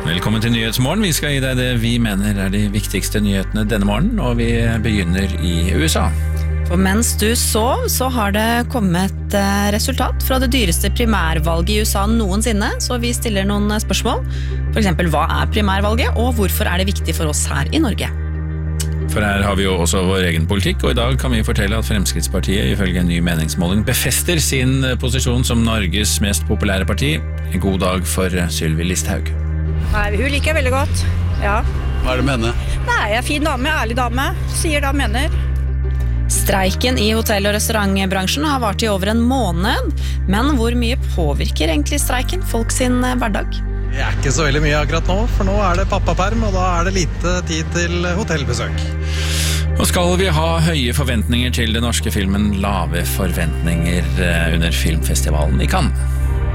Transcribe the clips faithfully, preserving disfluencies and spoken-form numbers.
Velkommen til Nyhetsmorgen. Vi skal gi deg det vi mener er de viktigste nyhetene denne morgenen, og vi begynner i U S A. For mens du sov, så har det kommet resultat fra det dyreste primærvalget i U S A noensinne, så vi stiller noen spørsmål. For eksempel, hva er primærvalget, og hvorfor er det viktig for oss her i Norge? For her har vi jo også vår egen politikk, og i dag kan vi fortelle at Fremskrittspartiet ifølge en ny meningsmåling befester sin posisjon som Norges mest populære parti. En god dag for Sylvi Listhaug. Nei, hun liker jeg veldig godt, ja. Hva er det med henne? Nei, jeg er fin dame, ærlig dame, sier da mener. Streiken i hotell- og restaurantbransjen har vart i over en måned, men hvor mye påvirker egentlig streiken folk sin hverdag? Det er ikke så veldig mye akkurat nå, for nå er det pappaperm, og da er det lite tid til hotellbesøk. Og skal vi ha høye forventninger til den norske filmen Lave forventninger under filmfestivalen i Cannes?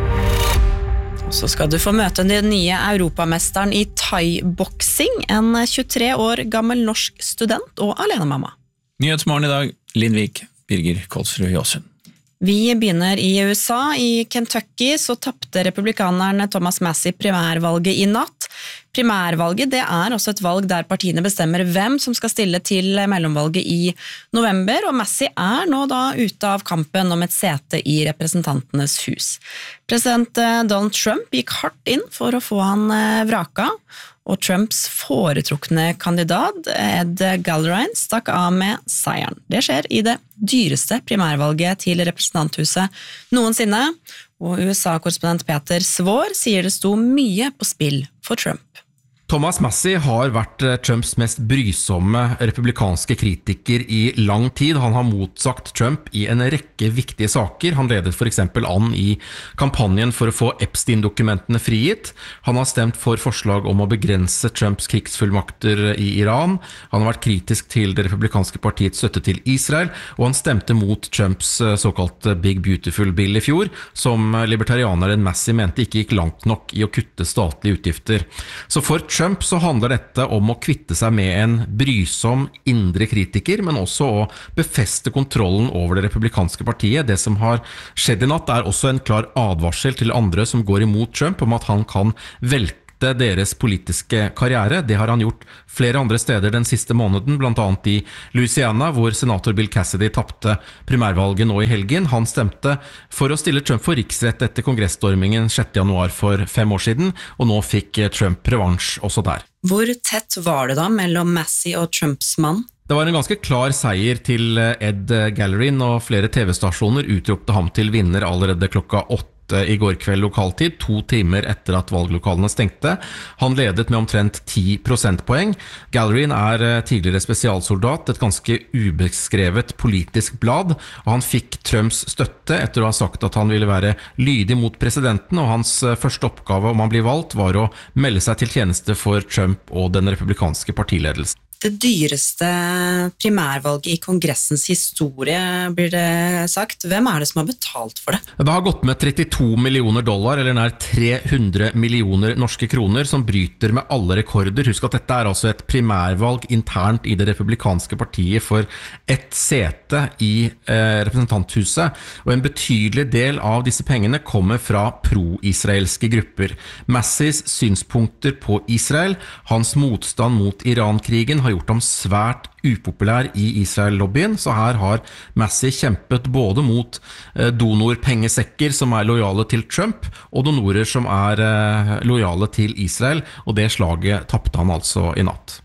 Og så skal du få møte den nye europamesteren i thai-boksing, en tjuetre år gammel norsk student og alenemamma. Nyhetsmorgen i dag, Lindvik, Birger Kolsrud Jåsund. Vi begynner i U S A. I Kentucky så tappte republikaneren Thomas Massie primærvalget i natt. Primærvalget det er også et valg der partiene bestemmer hvem som skal stille til mellomvalget i november, og Massie er nå da ute av kampen om et sete i representantenes hus. President Donald Trump gikk hardt inn for å få han vraka, og Trumps foretrukne kandidat, Ed Galbraith, stakk av med seieren. Det skjer i det dyreste primærvalget til representanthuset noensinne, og U S A-korrespondent Peter Svår sier det sto mye på spill for Trump. Thomas Massie har vært Trumps mest brysomme republikanske kritiker i lang tid. Han har motsagt Trump i en rekke viktige saker. Han ledet for eksempel an i kampanjen for å få Epstein-dokumentene frigitt. Han har stemt for forslag om å begrense Trumps krigsfullmakter i Iran. Han har vært kritisk til det republikanske partiets støtte til Israel, og han stemte mot Trumps såkalte Big Beautiful Bill i fjor, som libertarianeren Massie mente ikke gikk langt nok i å kutte statlige utgifter. Så for Trump så handler dette om å kvitte seg med en brysom indre kritiker, men også å befeste kontrollen over det republikanske partiet. Det som har skjedd i natt er også en klar advarsel til andre som går imot Trump om at han kan velte deres politiske karriere. Det har han gjort flere andre steder den siste måneden, blant annet i Louisiana, hvor senator Bill Cassidy tappte primærvalget nå i helgen. Han stemte for å stille Trump for riksrett etter kongressstormingen sjette januar for fem år siden, og nå fikk Trump revansj også der. Hvor tett var det da mellom Massie og Trumps mann? Det var en ganske klar seier til Ed Galbraith, og flere T V-stasjoner utropte ham til vinner allerede klokka åtte i går kveld lokaltid, to timer etter at valglokalene stengte. Han ledet med omtrent ti prosentpoeng. Galbraith er tidligere spesialsoldat, et ganske ubeskrevet politisk blad, og han fikk Trumps støtte etter å ha sagt at han ville være lydig mot presidenten, og hans første oppgave om han blir valgt var å melde seg til tjeneste for Trump og den republikanske partiledelsen. Det dyreste primærvalget i kongressens historie, blir det sagt. Hvem er det som har betalt for det? Det har gått med trettito millioner dollar, eller nær tre hundre millioner norske kroner, som bryter med alle rekorder. Husk at dette er altså et primærvalg internt i det republikanske partiet for ett sete i eh, representanthuset, og en betydelig del av disse pengene kommer fra pro-israelske grupper. Massies synspunkter på Israel, hans motstand mot Iran-krigen, har gjort ham svært upopulær i Israel-lobbyen, så her har Massie kjempet både mot donorpengesekker som er lojale til Trump, og donorer som er lojale til Israel, og det slaget tappte han altså i natt.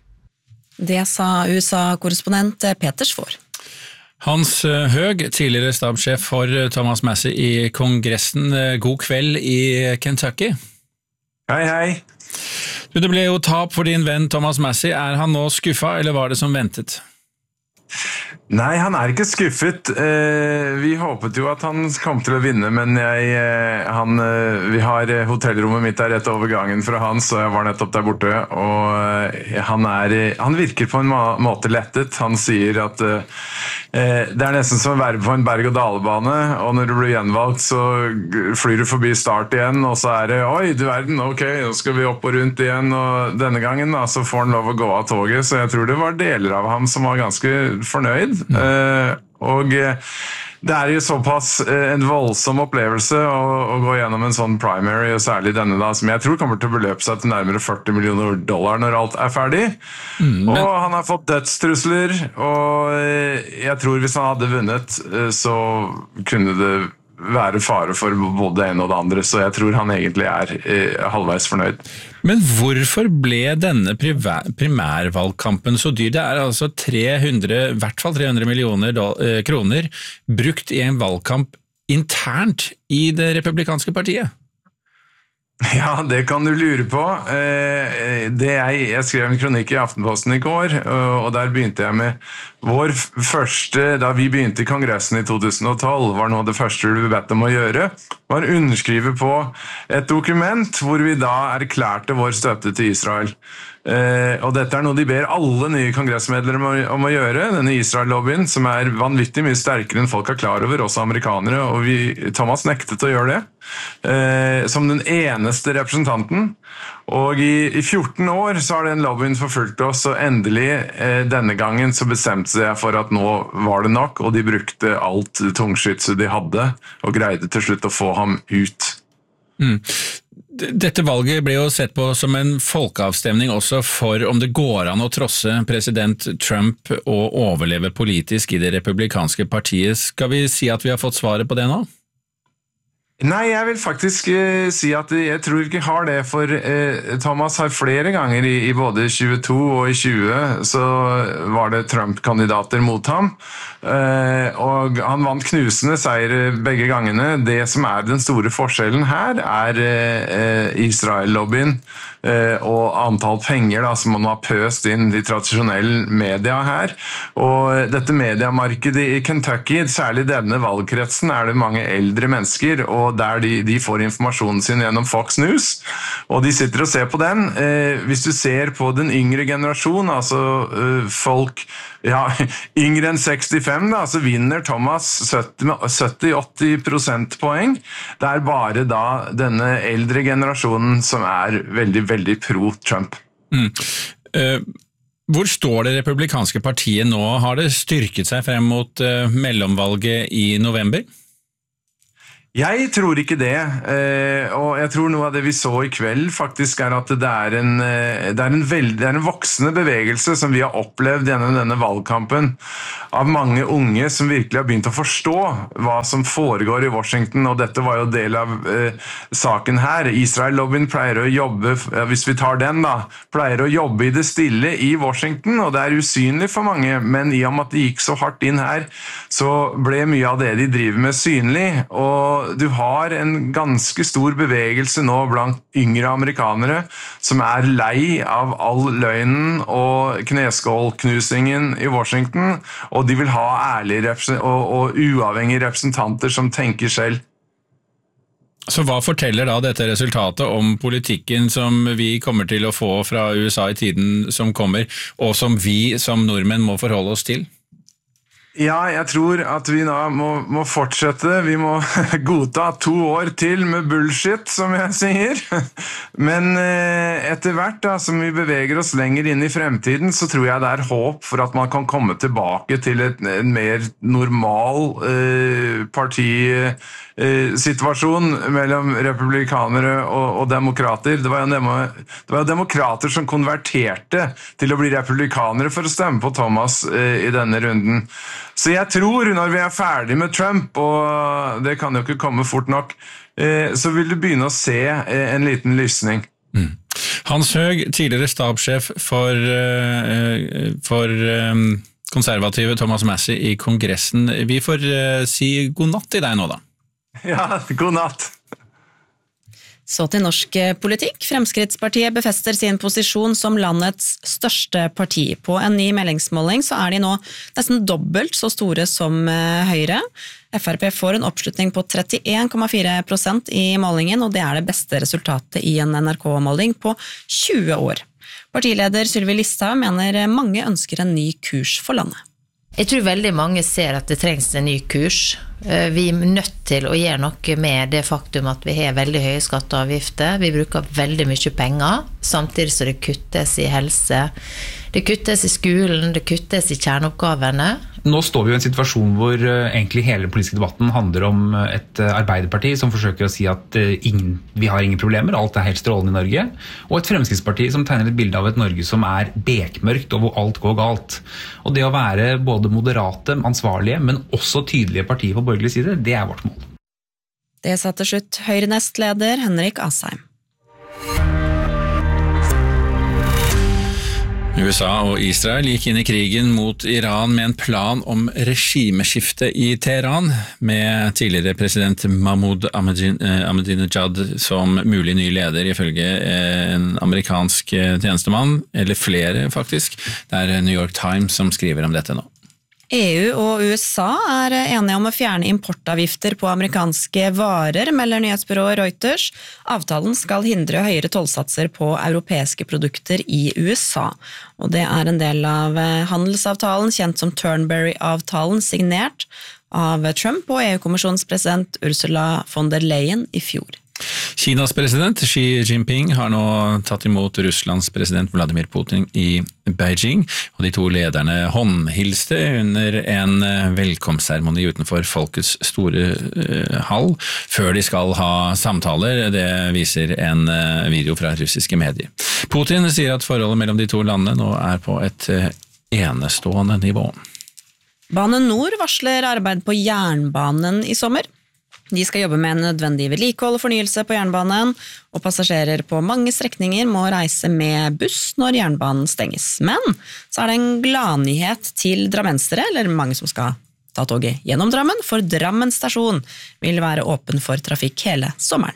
Det sa U S A-korrespondent Peter Svår. Hans Høg, tidligere stabssjef for Thomas Massie i Kongressen. God kveld i Kentucky. Hei, hei. Du, det ble jo tap for din venn Thomas Massie. Er han nå skuffa, eller var det som ventet? Nei, han er ikke skuffet. Vi håpet jo at han kom til å vinne, men jeg, han, vi har hotellrommet mitt der rett over gangen fra han, så jeg var nettopp der borte, og han, er, han virker på en måte lettet. Han sier at det er nesten som å være på en berg- og dalbane, og når du blir gjenvalgt så flyr du forbi start igjen, og så er det, oi, du verden, ok, nå skal vi opp og rundt igjen, og denne gangen da, så får han lov å gå av toget, så jeg tror det var deler av ham som var ganske fornøyd. Mm. Uh, og det er jo såpass en voldsom opplevelse å, å gå gjennom en sånn primary, og særlig denne da, som jeg tror kommer til å beløpe seg til nærmere førti millioner dollar når alt er ferdig. Mm, men... Og han har fått dødstrusler, og jeg tror hvis han hadde vunnet, så kunne det være fare for både det ene og det andre, så jeg tror han egentlig er eh, halvveis fornøyd. Men hvorfor ble denne primærvalgkampen så dyr? Det er altså tre hundre, i hvert fall tre hundre millioner kroner brukt i en valgkamp internt i det republikanske partiet. Ja, det kan du lure på. Det jeg, jeg skrev en kronikk i Aftenposten i går, og der begynte jeg med vår første, da vi begynte i Kongressen i to tusen og tolv, var noe av det første vi ble bedt om å gjøre, var å underskrive på et dokument hvor vi da erklærte vår støtte til Israel. Uh, og dette er noe de ber alle nye kongressmedlemmer om, om å gjøre, denne Israel-lobbyen, som er vanvittig mye sterkere enn folk er klar over, også amerikanere, og vi, Thomas nektet å gjøre det, uh, som den eneste representanten. Og i, i fjorten år så har den lobbyen forfulgt oss, og endelig uh, denne gangen så bestemte jeg for at nå var det nok, og de brukte alt tungskytset de hadde, og greide til slutt å få ham ut. Mm. Dette valget ble jo sett på som en folkeavstemning også for om det går an å trosse president Trump og overleve politisk i det republikanske partiet. Skal vi si at vi har fått svaret på det nå? Nei, jeg vil faktisk uh, si at jeg tror ikke jeg har det, for uh, Thomas har flere ganger i, i både tjueto og i tjue, så var det Trump-kandidater mot ham, uh, og han vant knusende seier begge gangene. Det som er den store forskjellen her er uh, Israel-lobbyen uh, og antall penger da, som man har pøst inn i tradisjonell media her, og dette mediemarkedet i Kentucky, særlig denne valgkretsen, er det mange eldre mennesker, og der de, de får informasjonen sin gjennom Fox News, og de sitter og ser på den. Eh, hvis du ser på den yngre generasjon, altså eh, folk ja, yngre enn sekstifem, da, så vinner Thomas sytti til åtti prosentpoeng. Det er bare da denne eldre generasjonen som er veldig, veldig pro-Trump. Mm. Uh... Hvor står det republikanske partiet nå? Har det styrket seg frem mot uh, mellomvalget i november? Jeg tror ikke det, og jeg tror noe av det vi så i kveld faktisk er at det er en, det er en, veld, det er en voksende bevegelse som vi har opplevd gjennom denne valgkampen av mange unge som virkelig har begynt å forstå hva som foregår i Washington, og dette var jo del av eh, saken her. Israel-lobbyen pleier å jobbe, hvis vi tar den da, pleier å jobbe i det stille i Washington, og det er usynlig for mange, men i og med at de gikk så hardt inn her, så ble mye av det de driver med synlig, og du har en ganske stor bevegelse nå blant yngre amerikanere som er lei av all løgnen og kneskålknusingen i Washington, og de vil ha ærlige og, og uavhengige representanter som tenker selv. Så hva forteller da dette resultatet om politikken som vi kommer til å få fra U S A i tiden som kommer, og som vi som nordmenn må forholde oss til? Ja, jeg tror at vi nå må, må fortsette. Vi må godta to år til med bullshit, som jeg sier. Men eh, etter hvert da, som vi beveger oss lenger inn i fremtiden, så tror jeg det er håp for at man kan komme tilbake til et, en mer normal eh, partisituasjon eh, mellom republikanere og, og demokrater. Det var, jo demo, det var jo demokrater som konverterte til å bli republikanere for å stemme på Thomas eh, i denne runden. Så jeg tror når vi er ferdig med Trump, og det kan jo ikke komme fort nok, så vil du begynne å se en liten lysning. Mm. Hans Høeg, tidligere stabssjef for, for konservative Thomas Massie i Kongressen. Vi får si god natt til deg nå da. Ja, god natt. Så til norsk politikk. Fremskrittspartiet befester sin posisjon som landets største parti. På en ny meldingsmåling så er de nå nesten dobbelt så store som Høyre. F R P får en oppslutning på trettien komma fire prosent i målingen, og det er det beste resultatet i en N R K-måling på tjue år. Partileder Sylvi Listhaug mener mange ønsker en ny kurs for landet. Jeg tror veldig mange ser at det trengs en ny kurs. Vi er nødt til å gjøre noe med det faktum at vi har veldig høye skatter og avgifter. Vi bruker veldig mye penger, samtidig som det kuttes i helse. Det kuttes i skolen, det kuttes i kjerneoppgavene. Nå står vi i en situasjon hvor egentlig hele den politiske debatten handler om et Arbeiderparti som forsøker å si at ingen, vi har ingen problemer, alt er helt strålende i Norge, og et Fremskrittsparti som tegner et bilde av et Norge som er bekmørkt og hvor alt går galt. Og det å være både moderate, ansvarlige, men også tydelige partier på borgerlig side, det er vårt mål. Det sa til slutt Høyre-nestleder Henrik Asheim. U S A og Israel gikk inn i krigen mot Iran med en plan om regimeskifte i Teheran, med tidligere president Mahmoud Ahmadinejad som mulig ny leder, ifølge en amerikansk tjenestemann, eller flere faktisk. Det er New York Times som skriver om dette nå. E U og U S A er enige om å fjerne importavgifter på amerikanske varer, melder nyhetsbyrået Reuters. Avtalen skal hindre høyere tollsatser på europeiske produkter i U S A. Og det er en del av handelsavtalen, kjent som Turnberry-avtalen, signert av Trump og E U-kommisjonens president Ursula von der Leyen i fjor. Kinas president Xi Jinping har nå tatt imot Russlands president Vladimir Putin i Beijing, og de to lederne håndhilste under en velkomstseremoni utenfor Folkets store uh, hall, før de skal ha samtaler. Det viser en uh, video fra russiske medier. Putin sier at forholdet mellom de to landene nå er på et uh, enestående nivå. Bane Nor varsler arbeid på jernbanen i sommer. De skal jobbe med en nødvendig vedlikehold og fornyelse på jernbanen, og passasjerer på mange strekninger må reise med buss når jernbanen stenges. Men så er det en gladnyhet til drammensere, eller mange som skal ta toget gjennom Drammen, for Drammen stasjon vil være åpen for trafikk hele sommeren.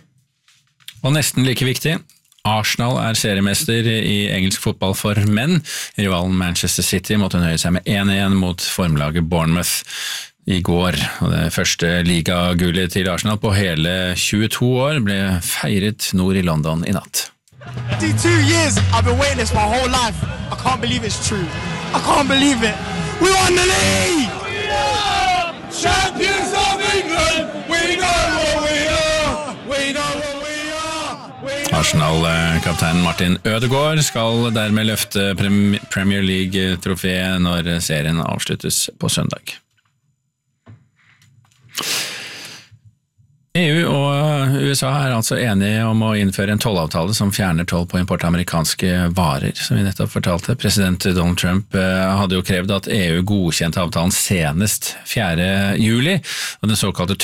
Og nesten like viktig, Arsenal er seriemester i engelsk fotball for menn. Rivalen Manchester City måtte nøye seg med én én mot formlaget Bournemouth i går, og det første ligagullet til Arsenal på hele tjueto år ble feiret nord i London i natt. twenty-two years I've been waiting this my whole life. I can't believe it's true. I can't believe it. We won the league! We are champions of England. We know what we are. We know what we are. Arsenal-kapteinen Martin Ødegaard skal dermed løfte Premier League-trofé når serien avsluttes på søndag. E U og U S A er altså enige om å innføre en tollavtale som fjerner toll på import av amerikanske varer, som vi nettopp fortalte. President Donald Trump hadde jo krevd at E U godkjente avtalen senest fjerde juli, og den såkalte